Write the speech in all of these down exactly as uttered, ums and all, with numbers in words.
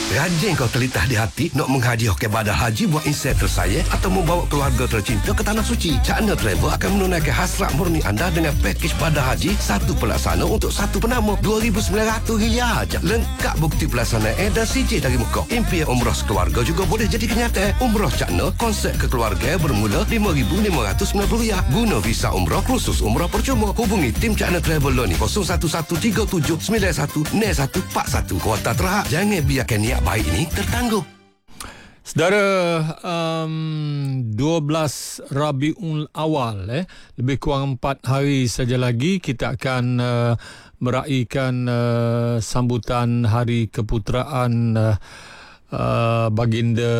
Rajin kau terlintas di hati nak menghadiah kepada haji buat insan tersayang atau membawa keluarga tercinta ke Tanah Suci. Cakna Travel akan menunaikan hasrat murni anda dengan pakej pada haji satu pelaksana untuk satu penama dua ribu sembilan ratus riyal. Lengkap bukti pelaksanaan dan C J dari Mekah. Impian umrah sekeluarga juga boleh jadi kenyataan. Umrah Cakna konsep kekeluargaan bermula lima ribu lima ratus sembilan puluh riyal. Guna visa umrah khusus umrah percuma. Hubungi tim Cakna Travel ni kosong satu satu tiga tujuh sembilan satu nol satu empat satu. Kuota terhad. Jangan biarkan niat baik ini tertangguh. Saudara, um, dua belas Rabiul Awal, eh, lebih kurang empat hari saja lagi kita akan uh, meraihkan uh, sambutan Hari Keputeraan uh, uh, baginda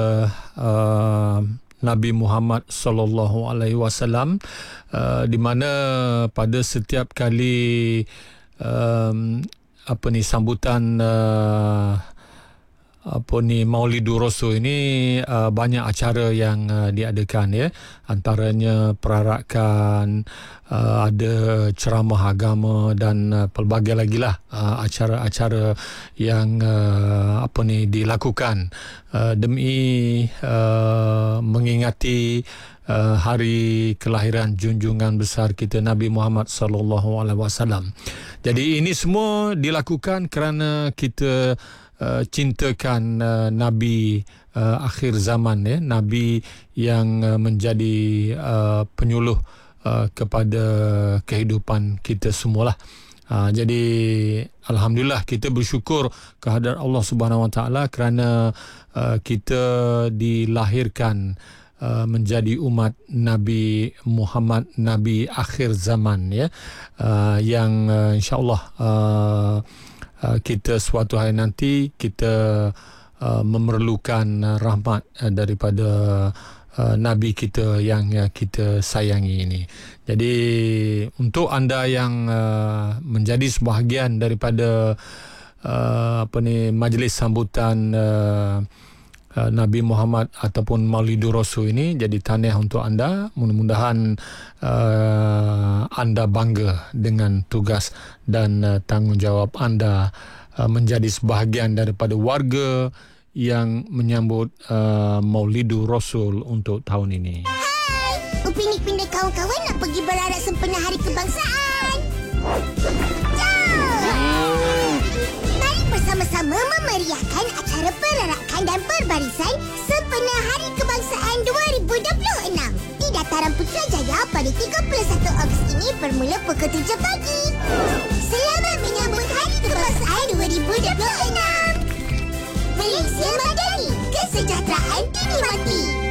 uh, Nabi Muhammad sallallahu alaihi wasallam, uh, di mana pada setiap kali um, apa ni sambutan uh, apa ni Maulidur Rasul ini, uh, banyak acara yang uh, diadakan, ya. Antaranya perarakan, uh, ada ceramah agama dan uh, pelbagai lagi lah uh, acara-acara yang uh, apa ni dilakukan uh, demi uh, mengingati uh, hari kelahiran junjungan besar kita Nabi Muhammad sallallahu alaihi wasallam. Jadi ini semua dilakukan kerana kita Uh, cintakan uh, Nabi uh, akhir zaman, ya, Nabi yang uh, menjadi uh, penyuluh uh, kepada kehidupan kita semualah. Uh, jadi alhamdulillah kita bersyukur kehadrat Allah Subhanahu Wa Taala kerana uh, kita dilahirkan uh, menjadi umat Nabi Muhammad, Nabi akhir zaman, ya, uh, yang uh, insya-Allah uh, Uh, kita suatu hari nanti kita uh, memerlukan uh, rahmat uh, daripada uh, Nabi kita yang uh, kita sayangi ini. Jadi untuk anda yang uh, menjadi sebahagian daripada uh, apa ni majlis sambutan uh, uh, Nabi Muhammad ataupun Maulidur Rasul ini, jadi tahniah untuk anda. Mudah-mudahan uh, anda bangga dengan tugas dan uh, tanggungjawab anda uh, menjadi sebahagian daripada warga yang menyambut uh, Maulidur Rasul untuk tahun ini. Hai, Upin Ipin dan kawan-kawan nak pergi berarak sempena Hari Kebangsaan. Jom! Mari bersama-sama memeriahkan acara perarakan dan perbarisan sempena Hari Kebangsaan dua ribu dua puluh enam di Dataran Putrajaya pada tiga puluh satu Ogos ini bermula pukul tujuh pagi. Selamat menyambut Hari Kebangsaan dua ribu dua puluh enam. Malaysia Madani, kesejahteraan dinikmati.